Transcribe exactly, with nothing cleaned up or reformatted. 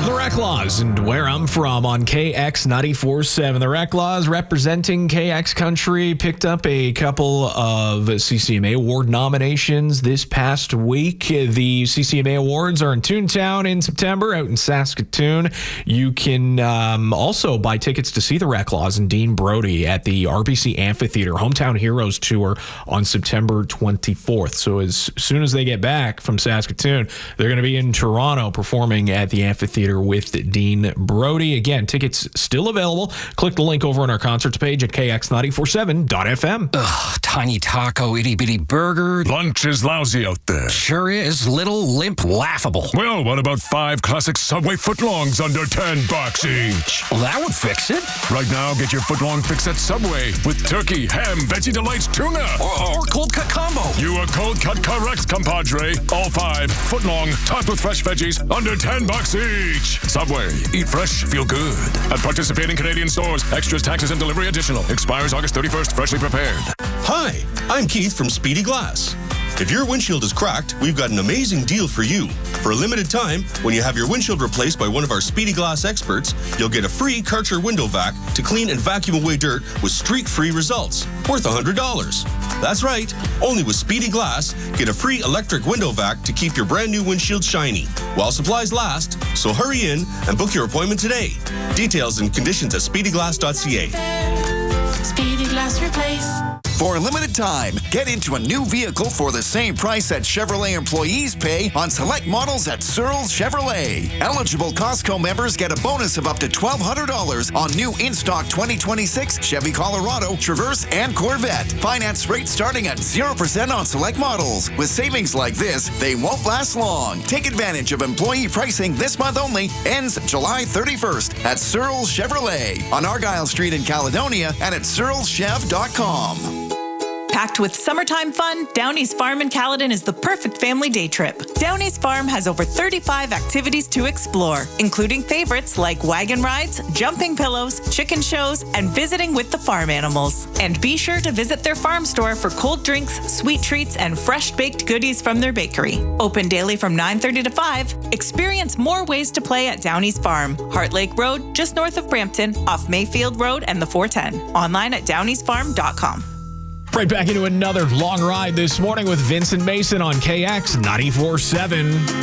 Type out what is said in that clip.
The Reclaws, and where I'm from on K X ninety-four point seven. The Reclaws, representing K X Country, picked up a couple of C C M A award nominations this past week. The C C M A awards are in Toontown in September, out in Saskatoon. You can um, also buy tickets to see the Reclaws and Dean Brody at the R B C Amphitheater Hometown Heroes Tour on September twenty-fourth. So as soon as they get back from Saskatoon, they're going to be in Toronto performing at the Amphitheater with Dean Brody. Again, tickets still available. Click the link over on our concerts page at K X nine four seven dot F M. Ugh, tiny taco, itty bitty burger. Lunch is lousy out there. Sure is. Little, limp, laughable. Well, what about five classic Subway footlongs under ten bucks each? Well, that would fix it. Right now, get your footlong fix at Subway with turkey, ham, Veggie Delights, tuna. Or, or cold cut combo. You are cold cut correct, compadre. All five footlong, topped with fresh veggies, under ten bucks each. Subway. Eat fresh, feel good. At participating Canadian stores. Extras, taxes, and delivery additional. Expires August thirty-first. Freshly prepared. Hi, I'm Keith from Speedy Glass. If your windshield is cracked, we've got an amazing deal for you. For a limited time, when you have your windshield replaced by one of our Speedy Glass experts, you'll get a free Karcher window vac to clean and vacuum away dirt with streak-free results, worth one hundred dollars. That's right, only with Speedy Glass, get a free electric window vac to keep your brand new windshield shiny, while supplies last, so hurry in and book your appointment today. Details and conditions at speedy glass dot c a. Speedy Glass Replace. For a limited time, get into a new vehicle for the same price that Chevrolet employees pay on select models at Searles Chevrolet. Eligible Costco members get a bonus of up to twelve hundred dollars on new in-stock twenty twenty-six Chevy Colorado, Traverse, and Corvette. Finance rates starting at zero percent on select models. With savings like this, they won't last long. Take advantage of employee pricing this month only. Ends July thirty-first at Searles Chevrolet on Argyle Street in Caledonia and at searles chev dot com. Packed with summertime fun, Downey's Farm in Caledon is the perfect family day trip. Downey's Farm has over thirty-five activities to explore, including favorites like wagon rides, jumping pillows, chicken shows, and visiting with the farm animals. And be sure to visit their farm store for cold drinks, sweet treats, and fresh baked goodies from their bakery. Open daily from nine thirty to five. Experience more ways to play at Downey's Farm, Heart Lake Road, just north of Brampton, off Mayfield Road and the four ten. Online at downeys farm dot com. Right back into another long ride this morning with Vincent Mason on K X ninety-four point seven.